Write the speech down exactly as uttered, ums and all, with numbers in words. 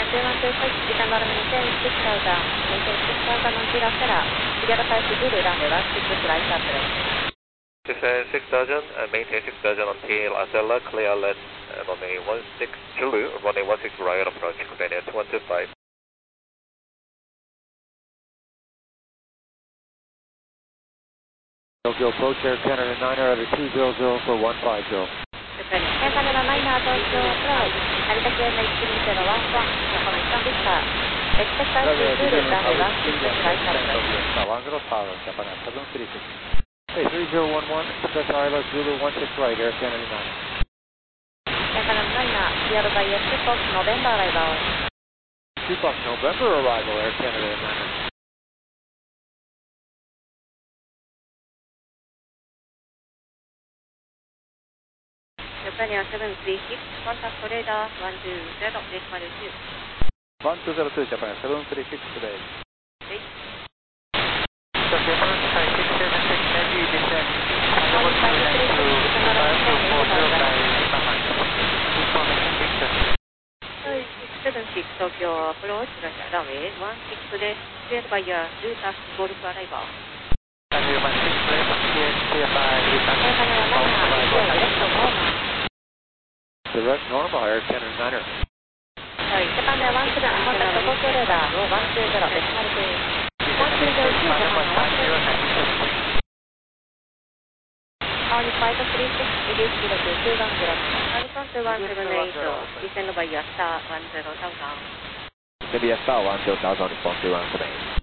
two one two six, December maintain six thousand, maintain six thousand on Kilo Stella, Sierra five Zulu, runway one six, flight approach. This is six thousand, uh, maintain six thousand on T L Acela, clear left, uh, runway one six Zulu, runway one six right approach, container two one two five. Tokyo approach Air Canada Niner at two zero zero for one five zero. Air Canada Niner, Tokyo approach, Narita Sierra three zero one one, Yokohama Eastern Vista, expect five Zulu, runway one six, flight approach. one zero Tower, Japan seven three six. Hey, three zero one one, Express Isla Zulu one six right, Air Canada Niner. Air Canada Niner, cleared by two Fox November arrival. two Fox November arrival, Air Canada Niner. Japan seven three six, contact radar one two zero, decimal two. one two zero two, Japan seven three six today. Okay. Japan five six seven six, Navy descent. one five three six, Information distance. six seven six, Tokyo approach, runway one six today, cleared by your Utah Golf arrival. Runway one six, cleared by Utah Golf arrival. Direct normal, Air Canada Niner. Sorry, Japan one seven, contact Tokyo radar one two zero, decimal two. one two zero two, Japan one zero nine. Only five three six, reduce kilo to two one zero. Alcon to one seven eight, descend by your star one zero thousand. Descend by your star one zero thousand, response to one seven eight.